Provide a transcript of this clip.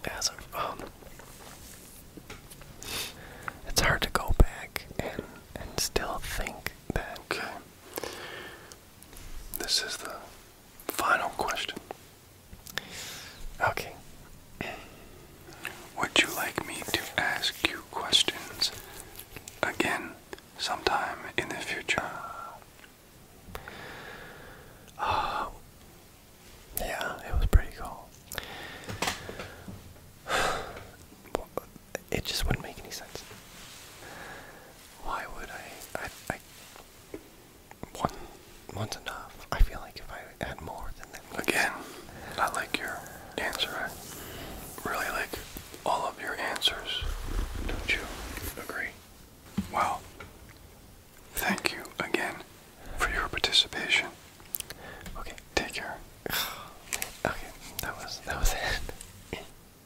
as of it's hard to go back and still think that. Okay. This is the final question. Okay. Would you like me to ask you questions again sometime in the future? Yeah, it was pretty cool. It just wouldn't make any sense. Why would I one's enough. I feel like if I had more, then that Again, I like your answer. I really like all of your answers. Don't you agree? Well, thank you again for your participation. okay. Take care.